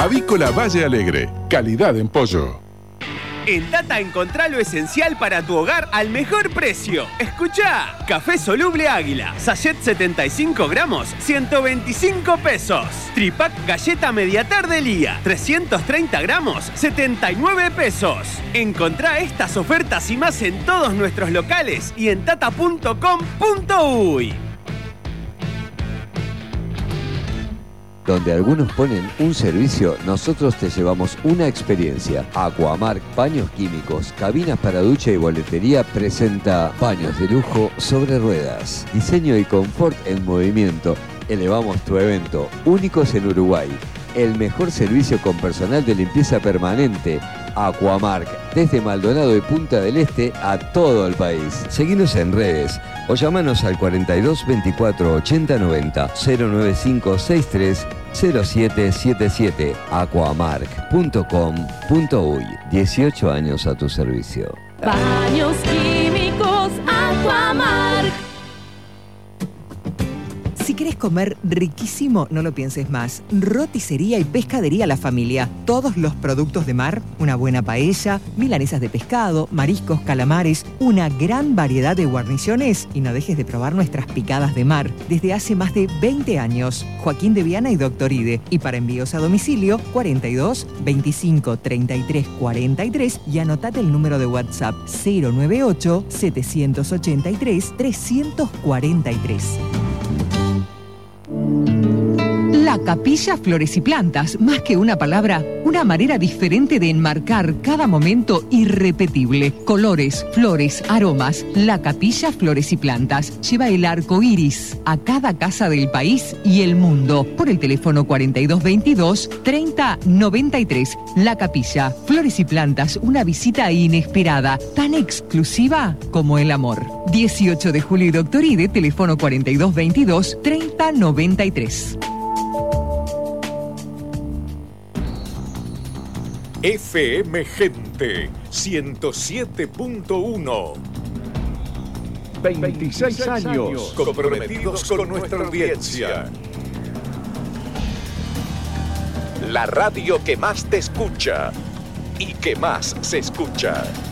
Avícola Valle Alegre. Calidad en pollo. En Tata encontrá lo esencial para tu hogar al mejor precio. Escuchá, café soluble Águila, sachet 75 gramos, 125 pesos. Tripac galleta media tarde Lía, 330 gramos, 79 pesos. Encontrá estas ofertas y más en todos nuestros locales y en tata.com.uy. Donde algunos ponen un servicio, nosotros te llevamos una experiencia. Aquamark Paños Químicos, cabinas para ducha y boletería presenta paños de lujo sobre ruedas. Diseño y confort en movimiento. Elevamos tu evento, únicos en Uruguay. El mejor servicio con personal de limpieza permanente. Aquamark, desde Maldonado y Punta del Este a todo el país. Seguinos en redes o llamanos al 42 24 80 90 095 63 0777 aquamark.com.uy. 18 años a tu servicio. Baños Químicos Aquamark. Si querés comer riquísimo, no lo pienses más. Roticería y pescadería La Familia. Todos los productos de mar, una buena paella, milanesas de pescado, mariscos, calamares, una gran variedad de guarniciones y no dejes de probar nuestras picadas de mar. Desde hace más de 20 años. Joaquín de Viana y Doctor Ide. Y para envíos a domicilio, 42 25 33 43 y anotate el número de WhatsApp 098 783 343. La Capilla Flores y Plantas, más que una palabra, una manera diferente de enmarcar cada momento irrepetible. Colores, flores, aromas. La Capilla Flores y Plantas lleva el arco iris a cada casa del país y el mundo. Por el teléfono 4222 3093. La Capilla Flores y Plantas, una visita inesperada, tan exclusiva como el amor. 18 de julio y Doctor Ide, teléfono 4222 3093. FM Gente 107.1. 26 años comprometidos con nuestra audiencia. La radio que más te escucha y que más se escucha.